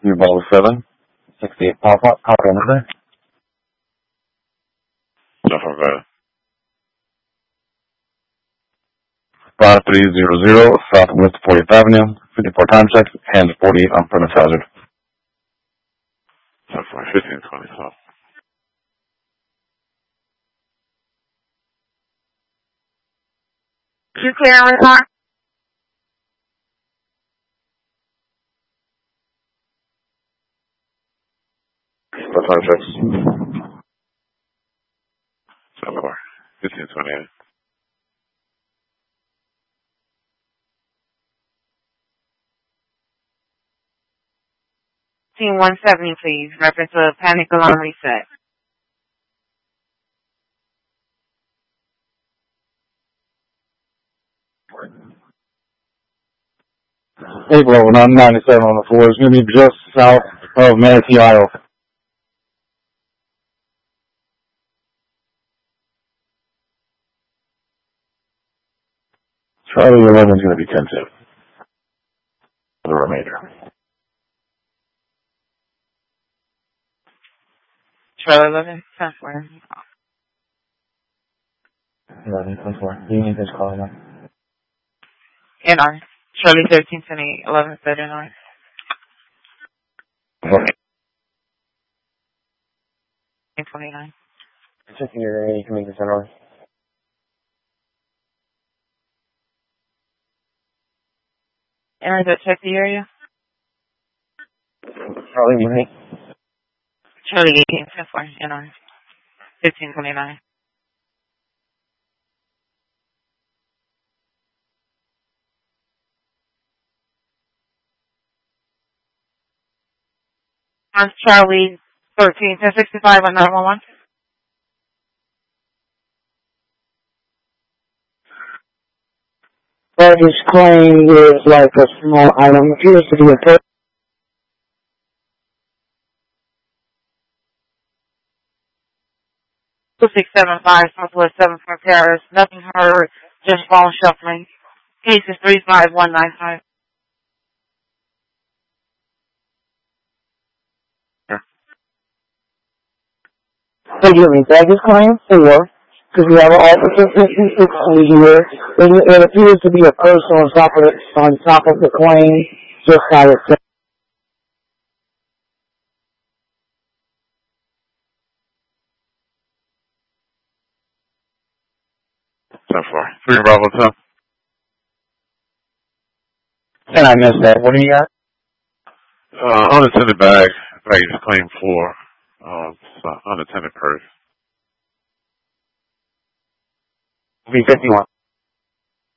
Ball 768 pop-up, power another. Suffolk Valley. 5300 Southwest 40th Avenue, 54 time check, and 48 on premise hazard. Suffolk 1520 South. You clear on the car? What time checks? Suffolk 1528. Team 170, please. Reference to a panic alarm reset. April 97 on the 4 is going to be just south of Manatee Isle. Charlie 11 is going to be 10-2. The remainder. Charlie 11, 10-4. 11, 10-4. You need this call now. NR. Charlie 13, 10-8, 11, 39. Okay. 29. Checking your area, you can make this NR. NR, that check the area? Charlie, you need? Charlie 18, 10-4, NR. 1529. On Charlie 13, 1065 on 911. But his claim is like a small item. Appears to be a person. 2675 Southwest 7 from Paris. Nothing heard. Just phone shuffling. Case is 35195. Forgive me, that is claim 4, because we have an officer 56 here. It appears to be a person on top of the claim, just how it says. Suffolk 3 Bravo 10. And I missed that. What do you got? Unattended bag. Baggage claim 4. Unattended purse. B51.